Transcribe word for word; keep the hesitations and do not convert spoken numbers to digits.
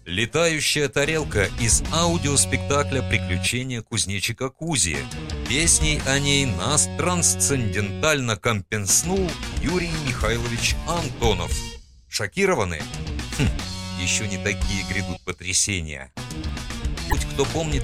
Летающая тарелка из аудиоспектакля «Приключения кузнечика Кузи». Песней о ней нас трансцендентально компенснул Юрий Михайлович Антонов. Шокированы? Хм, еще не такие грядут потрясения. Хоть кто помнит